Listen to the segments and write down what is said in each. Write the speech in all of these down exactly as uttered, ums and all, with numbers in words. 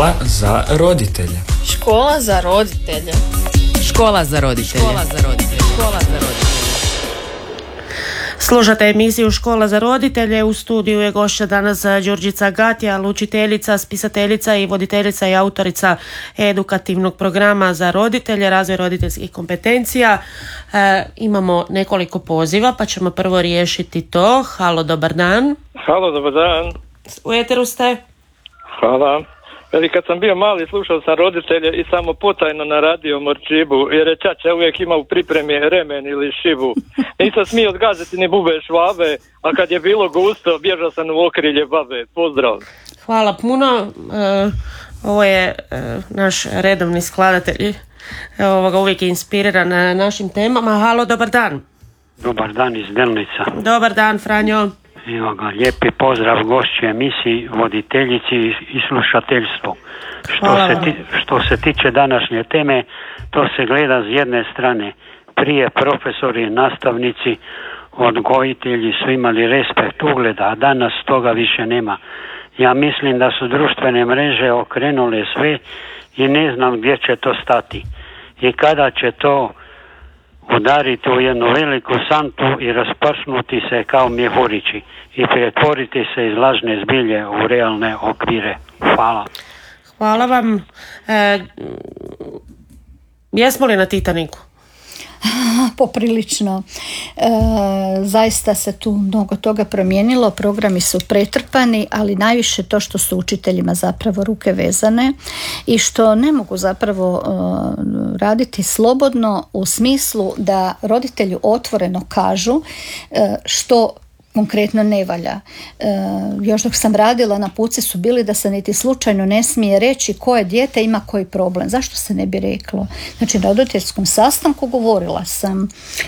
Škola za roditelje. Škola za roditelje. Škola za roditelje. Škola za roditelje. Škola za roditelje. Slušate emisiju Škola za roditelje. U studiju je gošća danas Đurđica Gatja, učiteljica, spisateljica i voditeljica i autorica edukativnog programa za roditelje, razvoj roditeljskih kompetencija. E, imamo nekoliko poziva, pa ćemo prvo riješiti to. Halo, dobar dan. Halo, dobar dan. U eteru ste. Hvala. Veli, kad sam bio mali, slušao sam roditelje i samo potajno na radio Morčibu, jer je čača uvijek ima u pripremi remen ili šibu. Nisam smio odgaziti ni bube švabe, a kad je bilo gusto, bježao sam u okrilje babe. Pozdrav. Hvala puno. E, ovo je e, naš redovni skladatelj. E, ovoga uvijek je inspiriran na našim temama. Halo, dobar dan. Dobar dan iz Delnica. Dobar dan, Franjo. Evo ga, lijepi pozdrav gošći emisiji, voditeljici i slušateljstvu. Što se, ti, što se tiče današnje teme, to se gleda s jedne strane. Prije profesori, nastavnici, odgojitelji su imali respekt ugleda, a danas toga više nema. Ja mislim da su društvene mreže okrenule sve i ne znam gdje će to stati. I kada će to udariti u jednu veliku santu i raspršnuti se kao mjehurići i pretvoriti se iz lažne zbilje u realne okvire. Hvala. Hvala vam. E, jesmo li na Titaniku? Poprilično. E, zaista se tu mnogo toga promijenilo, programi su pretrpani, ali najviše to što su učiteljima zapravo ruke vezane i što ne mogu zapravo e, raditi slobodno u smislu da roditelju otvoreno kažu e, što konkretno ne valja. E, još dok sam radila, napuci su bili da se niti slučajno ne smije reći koje dijete ima koji problem. Zašto se ne bi reklo? Znači, na roditeljskom sastanku govorila sam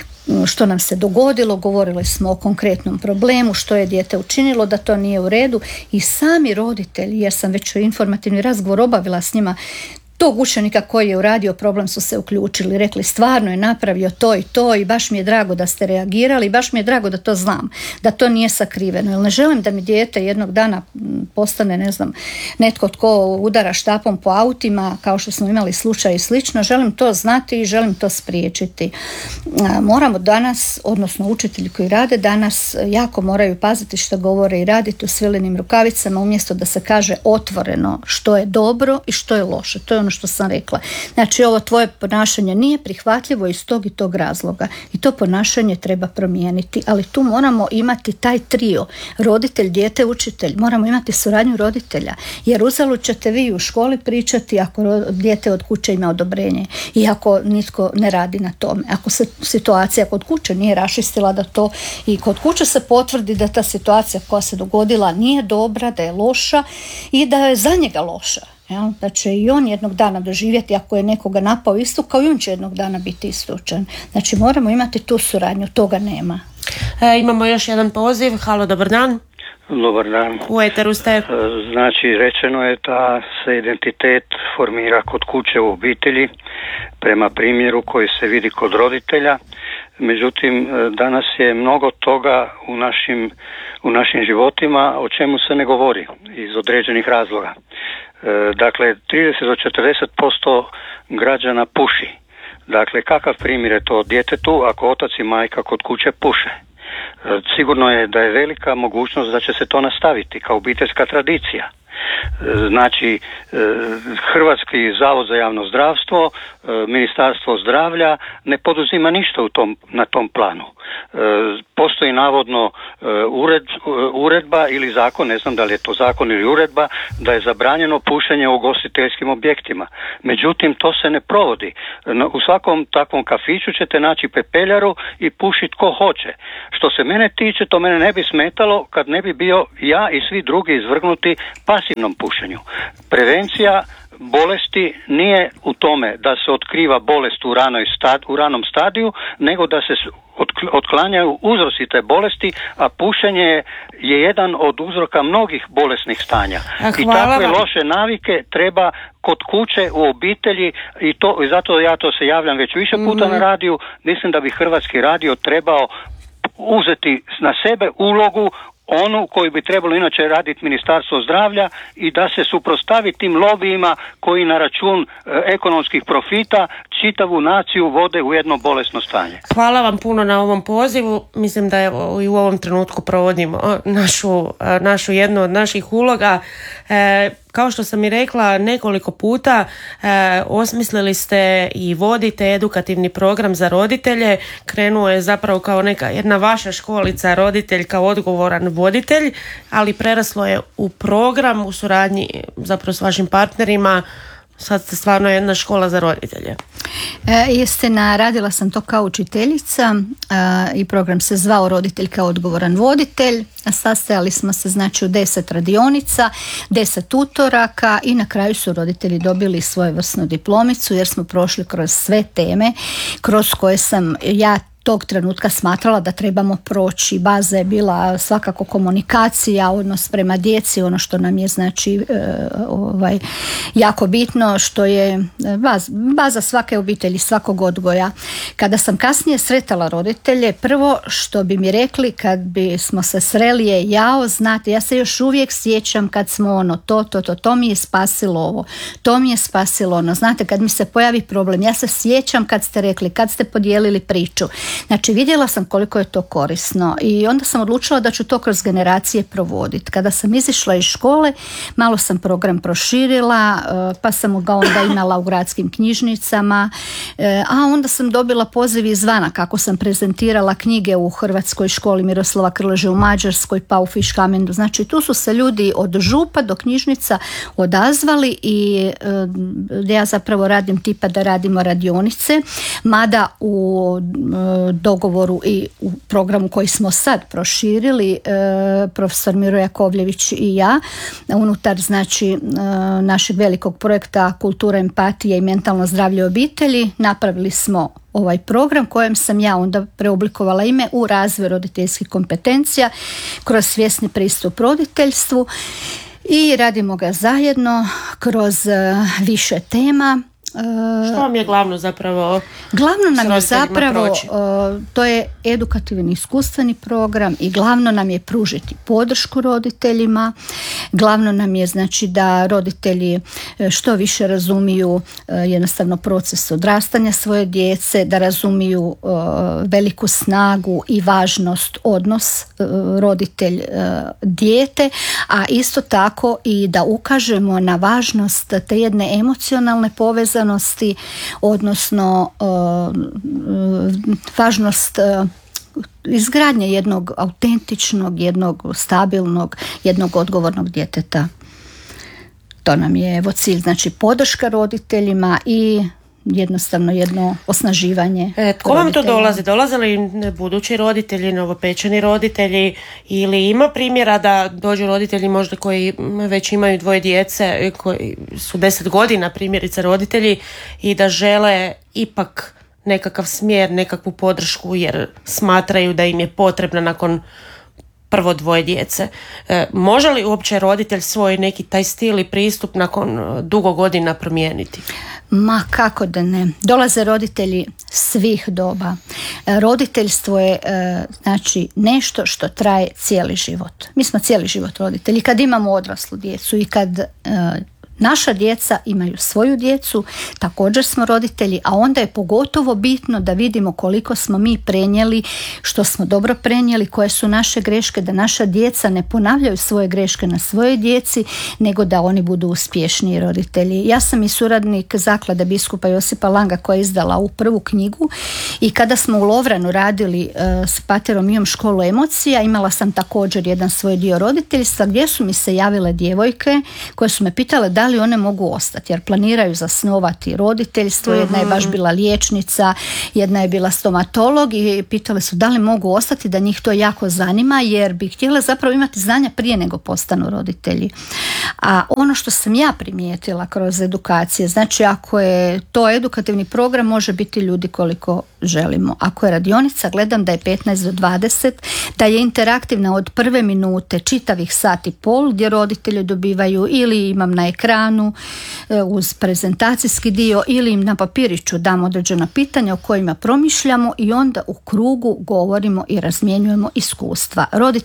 što nam se dogodilo, govorili smo o konkretnom problemu, što je dijete učinilo, da to nije u redu i sami roditelji, jer sam već informativni razgovor obavila s njima, tog učenika koji je uradio problem su se uključili, rekli stvarno je napravio to i to i baš mi je drago da ste reagirali i baš mi je drago da to znam, da to nije sakriveno, jer ne želim da mi dijete jednog dana postane, ne znam, netko tko udara štapom po autima, kao što smo imali slučaj i slično. Želim to znati i želim to spriječiti. Moramo danas, odnosno učitelji koji rade danas, jako moraju paziti što govore i raditi u svilenim rukavicama, umjesto da se kaže otvoreno što je dobro i što je loše. To je ono što sam rekla. Znači, ovo tvoje ponašanje nije prihvatljivo iz tog i tog razloga i to ponašanje treba promijeniti, ali tu moramo imati taj trio, roditelj, dijete, učitelj, moramo imati suradnju roditelja, jer uzalud ćete vi u školi pričati ako dijete od kuće ima odobrenje i ako nitko ne radi na tome, ako se situacija kod kuće nije raščistila, da to i kod kuće se potvrdi da ta situacija koja se dogodila nije dobra, da je loša i da je za njega loša. Jel? Da će i on jednog dana doživjeti, ako je nekoga napao isto, kao i on će jednog dana biti istučen. Znači, moramo imati tu suradnju, toga nema. E, imamo još jedan poziv. Halo, dobar dan. Dobar dan. U eteru ste. Znači, rečeno je da se identitet formira kod kuće u obitelji prema primjeru koji se vidi kod roditelja. Međutim, danas je mnogo toga u našim, u našim životima o čemu se ne govori iz određenih razloga. Dakle, trideset do četrdeset posto građana puši. Dakle, kakav primjer je to djetetu ako otac i majka kod kuće puše? Sigurno je da je velika mogućnost da će se to nastaviti kao obiteljska tradicija. Znači, Hrvatski zavod za javno zdravstvo, Ministarstvo zdravlja ne poduzima ništa u tom, na tom planu. Postoji navodno ured, uredba ili zakon, ne znam da li je to zakon ili uredba, da je zabranjeno pušenje u ugostiteljskim objektima. Međutim, to se ne provodi. U svakom takvom kafiću ćete naći pepeljaru i pušiti tko hoće. Što se mene tiče, to mene ne bi smetalo kad ne bi bio ja i svi drugi izvrgnuti pasivnom pušenju. Prevencija bolesti nije u tome da se otkriva bolest u, ranoj stad, u ranom stadiju, nego da se otklanjaju uzroci te bolesti, a pušenje je jedan od uzroka mnogih bolesnih stanja. I takve vam. loše navike treba kod kuće, u obitelji i, to, i zato ja to se javljam već više puta mm. na radiju. Mislim da bi Hrvatski radio trebao uzeti na sebe ulogu onu koju bi trebalo inače raditi Ministarstvo zdravlja i da se suprotstavi tim lobijima koji na račun e, ekonomskih profita čitavu naciju vode u jedno bolesno stanje. Hvala vam puno na ovom pozivu. Mislim da evo, i u ovom trenutku provodimo našu, našu jednu od naših uloga. E, kao što sam i rekla nekoliko puta, e, osmislili ste i vodite edukativni program za roditelje. Krenuo je zapravo kao neka jedna vaša školica, roditelj kao odgovoran voditelj, ali preraslo je u program u suradnji zapravo s vašim partnerima. Sad ste stvarno jedna škola za roditelje. E, istina, radila sam to kao učiteljica e, i program se zvao Roditelj kao odgovoran voditelj. Sastajali smo se znači u deset radionica, deset utoraka i na kraju su roditelji dobili svojevrsnu diplomicu jer smo prošli kroz sve teme kroz koje sam ja tog trenutka smatrala da trebamo proći. Baza je bila svakako komunikacija, odnos prema djeci, ono što nam je znači e, ovaj, jako bitno, što je baz, baza svake obitelji, svakog odgoja. Kada sam kasnije sretala roditelje, prvo što bi mi rekli kad bi smo se sreli je jao, znate, ja se još uvijek sjećam kad smo ono, to, to, to, to mi je spasilo ovo, to mi je spasilo ono, znate, kad mi se pojavi problem, ja se sjećam kad ste rekli, kad ste podijelili priču. Znači vidjela sam koliko je to korisno i onda sam odlučila da ću to kroz generacije provoditi. Kada sam izišla iz škole, malo sam program proširila, pa sam ga onda imala u gradskim knjižnicama, a onda sam dobila poziv izvana kako sam prezentirala knjige u Hrvatskoj školi Miroslava Krleže, u Mađarskoj, pa u Fiškamendu. Znači tu su se ljudi od župa do knjižnica odazvali i ja zapravo radim tipa da radimo radionice, mada u dogovoru i u programu koji smo sad proširili, profesor Miro Jakovljević i ja, unutar znači našeg velikog projekta Kultura, empatija i mentalno zdravlje obitelji, napravili smo ovaj program kojem sam ja onda preoblikovala ime u razvoj roditeljskih kompetencija kroz svjesni pristup roditeljstvu i radimo ga zajedno kroz više tema. Što vam je glavno zapravo? Glavno nam je zapravo, uh, to je edukativni iskustveni program i glavno nam je pružiti podršku roditeljima. Glavno nam je znači da roditelji što više razumiju uh, jednostavno proces odrastanja svoje djece, da razumiju uh, veliku snagu i važnost odnos uh, roditelj uh, dijete, a isto tako i da ukažemo na važnost te jedne emocionalne povezanosti, odnosno uh, važnost uh, izgradnje jednog autentičnog, jednog stabilnog, jednog odgovornog djeteta. To nam je evo cilj, znači podrška roditeljima i jednostavno jedno osnaživanje. E, tko vam to dolazi? Dolaze li budući roditelji, novopečeni roditelji ili ima primjera da dođu roditelji možda koji već imaju dvoje djece, koji su deset godina primjerice roditelji i da žele ipak nekakav smjer, nekakvu podršku jer smatraju da im je potrebna nakon prvo dvoje djece. E, može li uopće roditelj svoj neki taj stil i pristup nakon dugo godina promijeniti? Ma kako da ne. Dolaze roditelji svih doba. Roditeljstvo je znači nešto što traje cijeli život. Mi smo cijeli život roditelji. Kad imamo odraslu djecu i kad naša djeca imaju svoju djecu, također smo roditelji, a onda je pogotovo bitno da vidimo koliko smo mi prenijeli, što smo dobro prenijeli, koje su naše greške, da naša djeca ne ponavljaju svoje greške na svojoj djeci, nego da oni budu uspješniji roditelji. Ja sam i suradnik Zaklade biskupa Josipa Langa koja je izdala u prvu knjigu i kada smo u Lovranu radili uh, s Paterom Mijom školu emocija, imala sam također jedan svoj dio roditeljstva gdje su mi se javile djevojke koje su me pitale da li one mogu ostati jer planiraju zasnovati roditeljstvo. Jedna je baš bila liječnica, jedna je bila stomatolog i pitale su da li mogu ostati, da njih to jako zanima jer bi htjela zapravo imati znanja prije nego postanu roditelji. A ono što sam ja primijetila kroz edukacije, znači ako je to edukativni program može biti ljudi koliko želimo. Ako je radionica, gledam da je petnaest do dvadeset, da je interaktivna od prve minute čitavih sat i pol gdje roditelji dobivaju ili imam na ekranu uz prezentacijski dio ili im na papiriću dam određena pitanja o kojima promišljamo i onda u krugu govorimo i razmjenjujemo iskustva. Roditelji